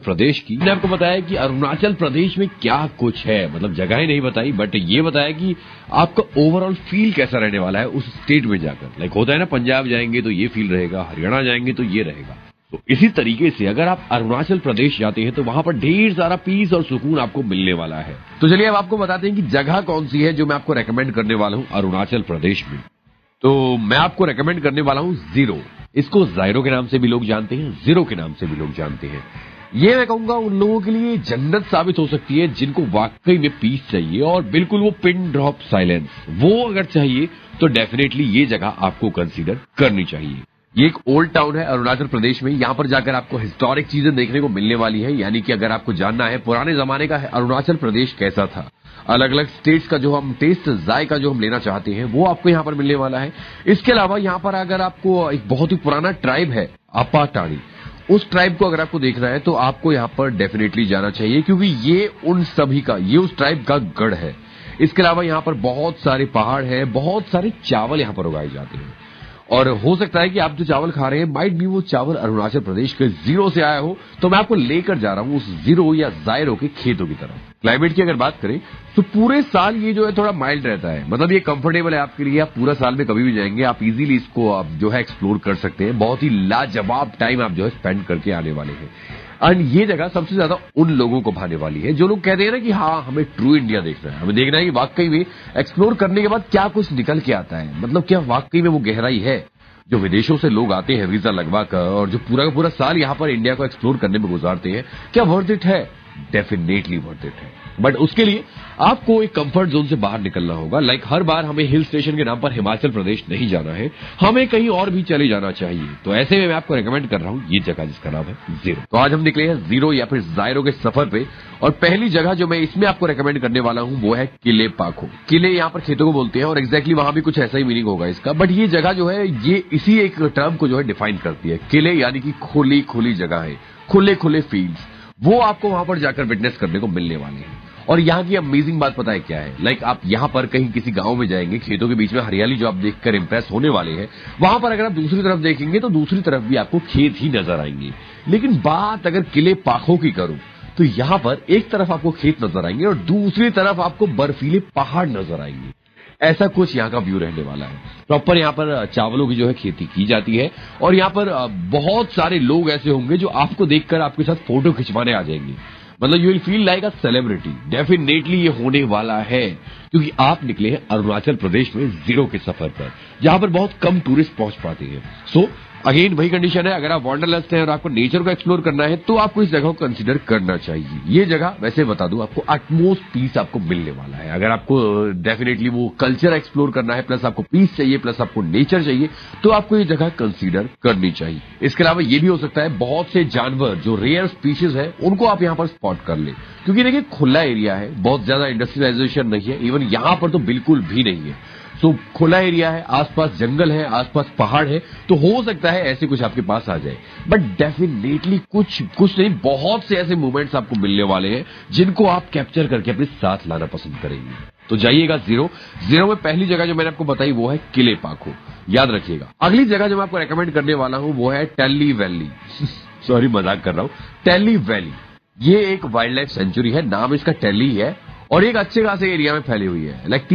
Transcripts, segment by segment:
प्रदेश की। मैंने आपको बताया कि अरुणाचल प्रदेश में क्या कुछ है, मतलब जगहें नहीं बताई, बट ये बताया कि आपका ओवरऑल फील कैसा रहने वाला है उस स्टेट में जाकर। लाइक होता है ना, पंजाब जाएंगे तो ये फील रहेगा, हरियाणा जाएंगे तो ये रहेगा। तो इसी तरीके से अगर आप अरुणाचल प्रदेश जाते हैं तो वहां पर ढेर सारा पीस और सुकून आपको मिलने वाला है। तो चलिए अब आपको बताते हैं कि जगह कौन सी है जो मैं आपको रेकमेंड करने वाला हूं अरुणाचल प्रदेश में। तो मैं आपको रेकमेंड करने वाला हूं जीरो। इसको जायरो के नाम से भी लोग जानते हैं, जीरो के नाम से भी लोग जानते हैं। ये मैं कहूंगा उन लोगों के लिए जन्नत साबित हो सकती है जिनको वाकई में पीस चाहिए और बिल्कुल वो पिन ड्रॉप साइलेंस, वो अगर चाहिए तो डेफिनेटली ये जगह आपको कंसीडर करनी चाहिए। ये एक ओल्ड टाउन है अरुणाचल प्रदेश में। यहाँ पर जाकर आपको हिस्टोरिक चीजें देखने को मिलने वाली है, यानी कि अगर आपको जानना है पुराने जमाने का अरुणाचल प्रदेश कैसा था, अलग अलग स्टेट्स का जो हम टेस्ट जायका जो हम लेना चाहते हैं वो आपको यहाँ पर मिलने वाला है। इसके अलावा यहाँ पर अगर आपको एक बहुत ही पुराना ट्राइब है अपा टाड़ी, उस ट्राइब को अगर आपको देखना है तो आपको यहाँ पर डेफिनेटली जाना चाहिए, क्योंकि ये उन सभी का, ये उस ट्राइब का गढ़ है। इसके अलावा यहाँ पर बहुत सारे पहाड़ है, बहुत सारे चावल यहाँ पर उगाए जाते हैं और हो सकता है कि आप जो चावल खा रहे हैं माइट भी वो चावल अरुणाचल प्रदेश के जीरो से आया हो। तो मैं आपको लेकर जा रहा हूं उस जीरो या जायरो के खेतों की तरफ। क्लाइमेट की अगर बात करें तो पूरे साल ये जो है थोड़ा माइल्ड रहता है, मतलब ये कंफर्टेबल है आपके लिए। आप पूरा साल में कभी भी जाएंगे आप इजीली इसको आप जो है एक्सप्लोर कर सकते हैं। बहुत ही लाजवाब टाइम आप जो है स्पेंड करके आने वाले हैं। एंड ये जगह सबसे ज्यादा उन लोगों को भाने वाली है जो लोग कहते हैं ना कि हाँ हमें ट्रू इंडिया देखना है, हमें देखना है कि वाकई में एक्सप्लोर करने के बाद क्या कुछ निकल के आता है, मतलब क्या वाकई में वो गहराई है। जो विदेशों से लोग आते हैं वीजा लगवा कर और जो पूरा का पूरा साल यहाँ पर इंडिया को एक्सप्लोर करने में गुजारते हैं, क्या वर्थ इट है? डेफिनेटली वर्थ इट है, बट उसके लिए आपको एक कंफर्ट जोन से बाहर निकलना होगा। लाइक हर बार हमें हिल स्टेशन के नाम पर हिमाचल प्रदेश नहीं जाना है, हमें कहीं और भी चले जाना चाहिए। तो ऐसे में मैं आपको रेकमेंड कर रहा हूँ ये जगह जिसका नाम है जीरो। तो आज हम निकले हैं जीरो या फिर जायरो के सफर पे, और पहली जगह जो मैं इसमें आपको रेकमेंड करने वाला हूँ वो है किले पाखो। किले यहाँ पर खेतों को बोलते हैं और एग्जैक्टली वहां भी कुछ ऐसा ही मीनिंग होगा इसका, बट ये जगह जो है ये इसी एक टर्म को जो है डिफाइन करती है। किले यानी कि खुली खुली जगह है, खुले खुले फील्ड्स, वो आपको वहां पर जाकर विटनेस करने को मिलने वाले हैं। और यहाँ की अमेजिंग बात पता है क्या है? लाइक आप यहाँ पर कहीं किसी गांव में जाएंगे, खेतों के बीच में हरियाली जो आप देखकर इंप्रेस होने वाले हैं, वहां पर अगर आप दूसरी तरफ देखेंगे तो दूसरी तरफ भी आपको खेत ही नजर आएंगे। लेकिन बात अगर किले पाखो की करूं तो यहाँ पर एक तरफ आपको खेत नजर आएंगे और दूसरी तरफ आपको बर्फीले पहाड़ नजर आएंगे। ऐसा कुछ यहाँ का व्यू रहने वाला है। प्रॉपर यहाँ पर चावलों की जो है खेती की जाती है और यहाँ पर बहुत सारे लोग ऐसे होंगे जो आपको देखकर आपके साथ फोटो खिंचवाने आ जाएंगे। मतलब you will feel like a celebrity. Definitely ये होने वाला है, क्योंकि आप निकले हैं अरुणाचल प्रदेश में जीरो के सफर पर, जहां पर बहुत कम टूरिस्ट पहुंच पाते हैं। सो अगेन वही कंडीशन है, अगर आप वांडरलस्ट हैं और आपको नेचर को एक्सप्लोर करना है तो आपको इस जगह को कंसीडर करना चाहिए। ये जगह वैसे बता दूं आपको अटमोस्ट पीस आपको मिलने वाला है। अगर आपको डेफिनेटली वो कल्चर एक्सप्लोर करना है, प्लस आपको पीस चाहिए, प्लस आपको नेचर चाहिए, तो आपको ये जगह कंसीडर करनी चाहिए। इसके अलावा ये भी हो सकता है बहुत से जानवर जो रेयर स्पीशीज है उनको आप यहाँ पर स्पॉट कर ले, क्योंकि देखिए खुला एरिया है, बहुत ज्यादा इंडस्ट्रियलाइजेशन नहीं है, इवन यहाँ पर तो बिल्कुल भी नहीं है। सो खुला एरिया है, आसपास जंगल है, आसपास पहाड़ है, तो हो सकता है ऐसे कुछ आपके पास आ जाए। बट डेफिनेटली कुछ नहीं, बहुत से ऐसे मोमेंट्स आपको मिलने वाले हैं जिनको आप कैप्चर करके अपने साथ लाना पसंद करेंगे। तो जाइएगा जीरो में पहली जगह जो मैंने आपको बताई वो है किले पाखो, याद रखिएगा। अगली जगह जो मैं आपको रेकमेंड करने वाला हूं वो है टेली वैली। सॉरी मजाक कर रहा हूं, टेली वैली ये एक वाइल्ड लाइफ सेंचुरी है, नाम इसका टेली है और एक अच्छे खासे एरिया में फैली हुई है। लाइक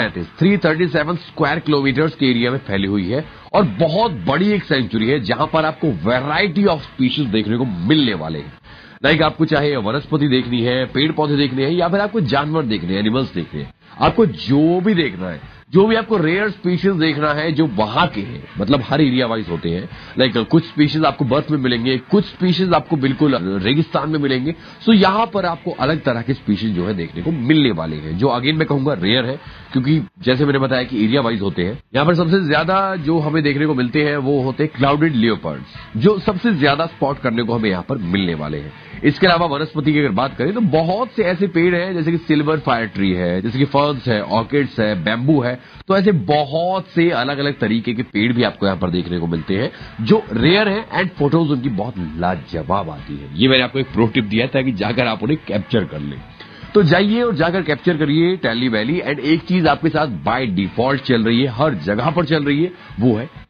337 स्क्वायर किलोमीटर्स के एरिया में फैली हुई है और बहुत बड़ी एक सेंचुरी है जहां पर आपको वैरायटी ऑफ स्पीशीज देखने को मिलने वाले हैं। लाइक आपको चाहे वनस्पति देखनी है, पेड़ पौधे देखने हैं, या फिर आपको जानवर देखने हैं, एनिमल्स देखने हैं, आपको जो भी देखना है, जो भी आपको रेयर स्पीशीज देखना है जो वहां के हैं, मतलब हर एरिया वाइज होते हैं। लाइक कुछ स्पीशीज आपको बर्फ में मिलेंगे, कुछ स्पीशीज आपको बिल्कुल रेगिस्तान में मिलेंगे। सो यहाँ पर आपको अलग तरह के स्पीशीज जो है देखने को मिलने वाले हैं, जो अगेन मैं कहूंगा रेयर है, क्योंकि जैसे मैंने बताया कि एरिया वाइज होते हैं। यहाँ पर सबसे ज्यादा जो हमें देखने को मिलते हैं वो होते हैं क्लाउडेड लियोपर्ड्स, जो सबसे ज्यादा स्पॉट करने को हमें यहाँ पर मिलने वाले हैं। इसके अलावा वनस्पति की अगर बात करें तो बहुत से ऐसे पेड़ हैं, जैसे कि सिल्वर फायर ट्री है, जैसे कि फर्न्स है, ऑर्किड्स है, बैम्बू है। तो ऐसे बहुत से अलग अलग तरीके के पेड़ भी आपको यहाँ पर देखने को मिलते हैं जो रेयर है एंड फोटोज उनकी बहुत लाजवाब आती है। ये मैंने आपको एक प्रो टिप दिया ताकि जाकर आप उन्हें कैप्चर कर लें। तो जाइए और जाकर कैप्चर करिए टेली वैली। एंड एक चीज आपके साथ बाय डिफॉल्ट चल रही है, हर जगह पर चल रही है, वो है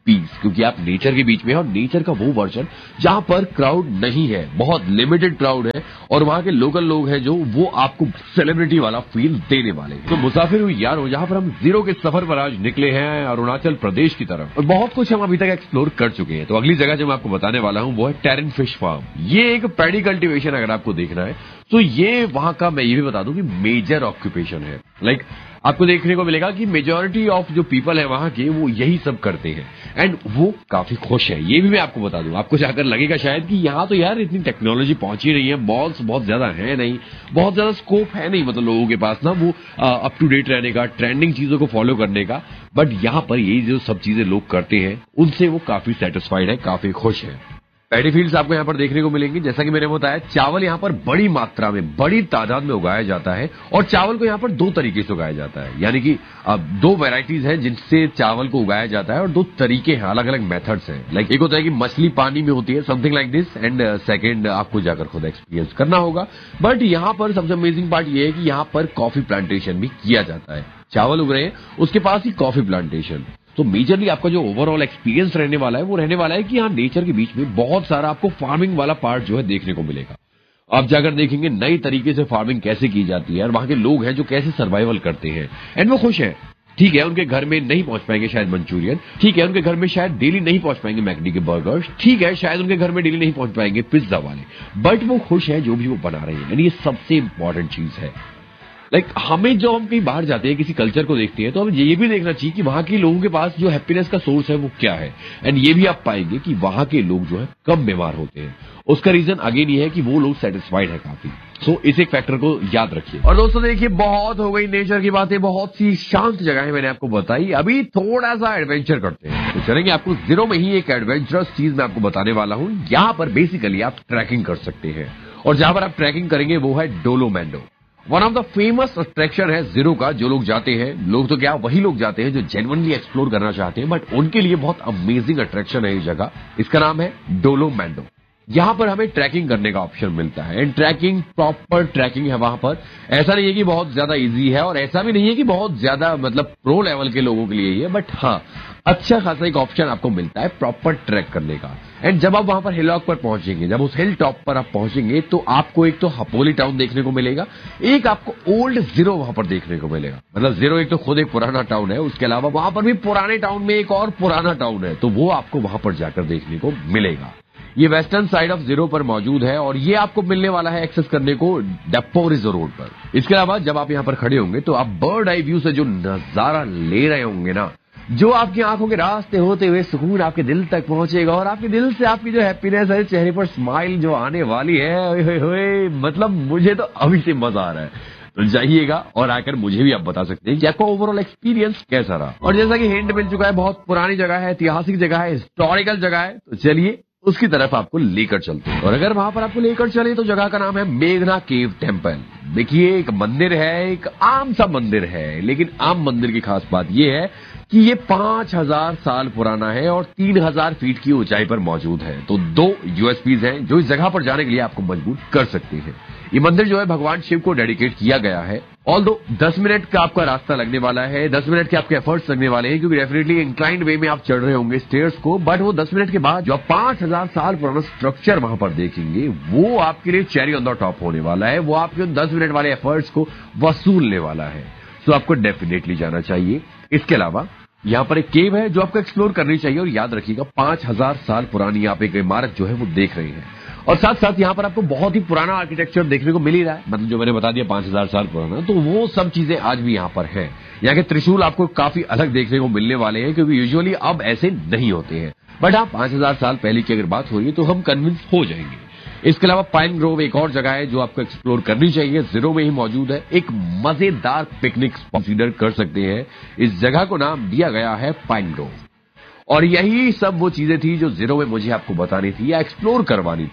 पीस, क्योंकि आप नेचर के बीच में हैं और नेचर का वो वर्जन जहां पर क्राउड नहीं है, बहुत लिमिटेड क्राउड है और वहां के लोकल लोग हैं जो वो आपको सेलिब्रिटी वाला फील देने वाले हैं। तो मुसाफिर हुई यार हो, जहां पर हम जीरो के सफर पर आज निकले हैं अरुणाचल प्रदेश की तरफ और बहुत कुछ हम अभी तक एक्सप्लोर कर चुके हैं। तो अगली जगह जो मैं आपको बताने वाला हूं वो है टेरन फिश फार्म। ये एक पैडी कल्टीवेशन अगर आपको देखना है तो ये वहां का, मैं ये भी बता दूं कि मेजर ऑक्यूपेशन है। लाइक आपको देखने को मिलेगा कि मेजॉरिटी ऑफ जो पीपल है वहां के वो यही सब करते हैं एंड वो काफी खुश है। ये भी मैं आपको बता दूं, आपको जाकर लगेगा शायद कि यहाँ तो यार इतनी टेक्नोलॉजी पहुंची नहीं है, मॉल्स बहुत ज्यादा है नहीं, बहुत ज्यादा स्कोप है नहीं मतलब लोगों के पास ना वो अप टू डेट रहने का, ट्रेंडिंग चीजों को फॉलो करने का। बट यहाँ पर ये जो सब चीजें लोग करते हैं उनसे वो काफी सेटिस्फाइड है, काफी खुश है। पैडी फील्ड्स आपको यहाँ पर देखने को मिलेंगे। जैसा कि मैंने बताया, चावल यहाँ पर बड़ी मात्रा में, बड़ी तादाद में उगाया जाता है और चावल को यहाँ पर दो तरीके से उगाया जाता है, यानी कि दो वैरायटीज हैं जिनसे चावल को उगाया जाता है और दो तरीके हैं, अलग अलग मेथड्स हैं। लाइक एक होता है कि मछली पानी में होती है, something like this, and second आपको जाकर खुद एक्सपीरियंस करना होगा। बट यहाँ पर सबसे अमेजिंग पार्ट ये है कि यहाँ पर कॉफी प्लांटेशन भी किया जाता है। चावल उग रहे हैं, उसके पास ही कॉफी प्लांटेशन। तो मेजरली आपका जो ओवरऑल एक्सपीरियंस रहने वाला है वो रहने वाला है कि यहाँ नेचर के बीच में बहुत सारा आपको फार्मिंग वाला पार्ट जो है देखने को मिलेगा। आप जाकर देखेंगे नई तरीके से फार्मिंग कैसे की जाती है और वहां के लोग हैं जो कैसे सर्वाइवल करते हैं एंड वो खुश हैं। ठीक है, उनके घर में नहीं पहुंच पाएंगे शायद मंचूरियन, ठीक है, उनके घर में शायद डेली नहीं पहुंच पाएंगे मैकडी के बर्गर्स, ठीक है, शायद उनके घर में डेली नहीं पहुंच पाएंगे पिज्जा वाले, बट वो खुश है जो भी वो बना रहे हैं। यानी ये सबसे इंपॉर्टेंट चीज है। लाइक हमें जो हम कहीं बाहर जाते हैं, किसी कल्चर को देखते हैं, तो हमें ये भी देखना चाहिए कि वहां के लोगों के पास जो हैप्पीनेस का सोर्स है वो क्या है। एंड ये भी आप पाएंगे कि वहां के लोग जो है कम बीमार होते हैं। उसका रीजन अगेन ये है कि वो लोग सेटिस्फाइड है काफी। सो इस एक फैक्टर को याद रखिए। और दोस्तों देखिए, बहुत हो गई नेचर की बातें, बहुत सी शांत जगहें मैंने आपको बताई। अभी थोड़ा सा एडवेंचर करते हैं, तो चलेंगे आपको जीरो में ही एक एडवेंचरस चीज मैं आपको बताने वाला हूं। यहाँ पर बेसिकली आप ट्रैकिंग कर सकते हैं और जहां पर आप ट्रैकिंग करेंगे वो है डोलोमैंडो। One of the famous attraction है जीरो का। जो लोग जाते हैं, लोग तो क्या वही लोग जाते हैं जो जेन्युइनली एक्सप्लोर करना चाहते हैं, बट उनके लिए बहुत अमेजिंग अट्रैक्शन है ये जगह। इसका नाम है डोलोमैंडो। यहां पर हमें ट्रैकिंग करने का ऑप्शन मिलता है एंड ट्रैकिंग, प्रॉपर ट्रैकिंग है वहां पर। ऐसा नहीं है कि बहुत ज्यादा इजी है और ऐसा भी नहीं है कि बहुत ज्यादा मतलब प्रो लेवल के लोगों के लिए ही है, बट हाँ अच्छा खासा एक ऑप्शन आपको मिलता है प्रॉपर ट्रैक करने का। एंड जब आप वहां पर हिलॉक पर पहुंचेंगे, जब उस हिल टॉप पर आप पहुंचेंगे, तो आपको एक तो हपोली टाउन देखने को मिलेगा, एक आपको ओल्ड जीरो वहां पर देखने को मिलेगा। मतलब जीरो एक तो खुद एक पुराना टाउन है, उसके अलावा वहां पर भी पुराने टाउन में एक और पुराना टाउन है, तो वो आपको वहां पर जाकर देखने को मिलेगा। ये वेस्टर्न साइड ऑफ जीरो पर मौजूद है और ये आपको मिलने वाला है एक्सेस करने को डेपोरिजो रोड पर। इसके अलावा जब आप यहाँ पर खड़े होंगे तो आप बर्ड आई व्यू से जो नजारा ले रहे होंगे ना, जो आपकी आंखों के रास्ते होते हुए सुकून आपके दिल तक पहुंचेगा और आपके दिल से आपकी जो हैप्पीनेस है, चेहरे पर स्माइल जो आने वाली है, ओए होए होए, मतलब मुझे तो अभी से मजा आ रहा है। तो जाइएगा और आकर मुझे भी आप बता सकते हैं कि आपका ओवरऑल एक्सपीरियंस कैसा रहा। और जैसा कि हिंट मिल चुका है, बहुत पुरानी जगह है, ऐतिहासिक जगह है, हिस्टोरिकल जगह है, तो चलिए उसकी तरफ आपको लेकर चलते हैं। और अगर वहां पर आपको लेकर चले तो जगह का नाम है मेघना केव टेम्पल। देखिए, एक मंदिर है, एक आम सा मंदिर है, लेकिन आम मंदिर की खास बात यह है कि ये 5000 साल पुराना है और 3000 फीट की ऊंचाई पर मौजूद है। तो दो यूएसपीज हैं जो इस जगह पर जाने के लिए आपको मजबूर कर सकते हैं। ये मंदिर जो है भगवान शिव को डेडिकेट किया गया है। ऑल्दो 10 मिनट का आपका रास्ता लगने वाला है, 10 मिनट के आपके एफर्ट्स लगने वाले हैं, क्योंकि डेफिनेटली इंक्लाइंड वे में आप चढ़ रहे होंगे स्टेयर्स को, बट वो 10 मिनट के बाद जो आप 5000 साल पुराना स्ट्रक्चर वहां पर देखेंगे वो आपके लिए चेरी ऑन द टॉप होने वाला है। वो आपके 10 मिनट वाले एफर्ट्स को वसूलने वाला है। सो आपको डेफिनेटली जाना चाहिए। इसके अलावा यहाँ पर एक केव है जो आपको एक्सप्लोर करनी चाहिए। और याद रखिएगा, 5000 साल पुरानी आप एक इमारत जो है वो देख रहे हैं और साथ साथ यहाँ पर आपको बहुत ही पुराना आर्किटेक्चर देखने को मिल ही रहा है। मतलब जो मैंने बता दिया 5000 साल पुराना, तो वो सब चीजें आज भी यहाँ पर है। यहाँ के त्रिशूल आपको काफी अलग देखने को मिलने वाले हैं, क्योंकि यूजुअली अब ऐसे नहीं होते हैं, बट हाँ 5000 साल पहले की अगर बात हो रही है तो हम कन्विंस हो जाएंगे। इसके अलावा पाइन ग्रोव एक और जगह है जो आपको एक्सप्लोर करनी चाहिए, जीरो में ही मौजूद है। एक मजेदार पिकनिक कंसीडर कर सकते हैं। इस जगह को नाम दिया गया है पाइन ग्रोव। और यही सब वो चीजें थी जो जीरो में मुझे आपको बतानी थी या एक्सप्लोर करवानी थी।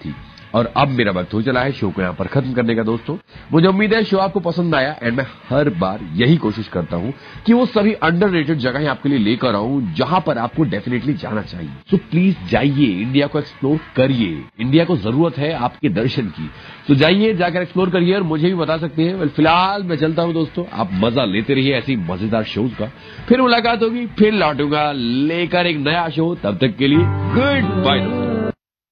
और अब मेरा वक्त हो चला है शो को यहाँ पर खत्म करने का दोस्तों। मुझे उम्मीद है शो आपको पसंद आया एंड मैं हर बार यही कोशिश करता हूँ कि वो सभी अंडररेटेड जगह आपके लिए लेकर आऊं जहां पर आपको डेफिनेटली जाना चाहिए। सो प्लीज जाइए, इंडिया को एक्सप्लोर करिए, इंडिया को जरूरत है आपके दर्शन की। तो जाइए, जाकर एक्सप्लोर करिए और मुझे भी बता सकते हैं। फिलहाल मैं चलता हूं दोस्तों, आप मजा लेते रहिए ऐसी मजेदार शोज का। फिर मुलाकात होगी, फिर लौटूंगा लेकर एक नया शो। तब तक के लिए गुड बाय दोस्तों।